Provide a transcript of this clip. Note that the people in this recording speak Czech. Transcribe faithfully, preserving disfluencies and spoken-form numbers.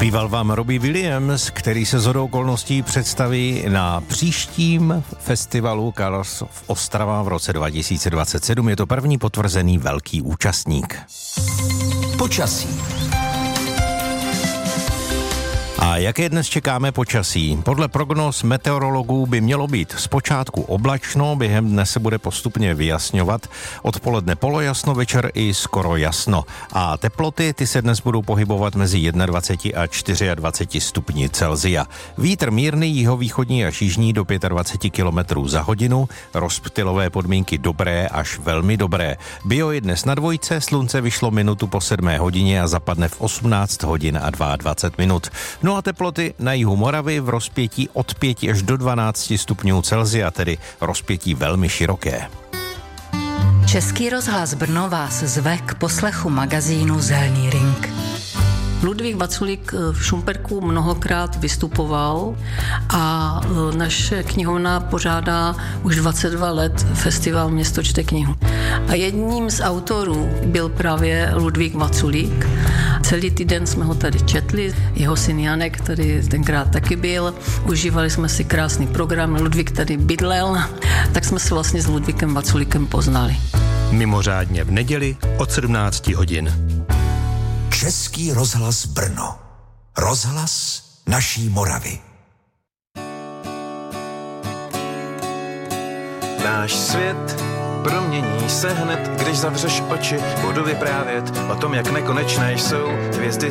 Zpíval vám Robbie Williams, který se shodou okolností představí na příštím festivalu Colors v Ostrava v roce dva tisíce dvacet sedm. Je to první potvrzený velký účastník. Počasí. A jaké dnes čekáme počasí? Podle prognóz meteorologů by mělo být zpočátku oblačno, během dne se bude postupně vyjasňovat, odpoledne polojasno, večer i skoro jasno. A teploty, ty se dnes budou pohybovat mezi dvacet jedna a dvacet čtyři stupni Celsia. Vítr mírný, jihovýchodní až jižní do dvacet pět kilometrů za hodinu, rozptylové podmínky dobré až velmi dobré. Bio je dnes na dvojce, slunce vyšlo minutu po sedmé hodině a zapadne v osmnáct hodin a dvacet dva minut. No a teploty na jihu Moravy v rozpětí od pěti až do dvanácti stupňů Celsia, tedy rozpětí velmi široké. Český rozhlas Brno vás zve k poslechu magazínu Zelný ring. Ludvík Vaculík v Šumperku mnohokrát vystupoval a naše knihovna pořádá už dvacet dva let festival Město čte knihu. A jedním z autorů byl právě Ludvík Vaculík. Celý týden jsme ho tady četli, jeho syn Janek tady tenkrát taky byl, užívali jsme si krásný program, Ludvík tady bydlel, tak jsme se vlastně s Ludvíkem Vaculíkem poznali. Mimořádně v neděli od sedmnácti hodin. Český rozhlas Brno. Rozhlas naší Moravy. Náš svět promění se hned, když zavřeš oči. Budu vyprávět o tom, jak nekonečné jsou hvězdy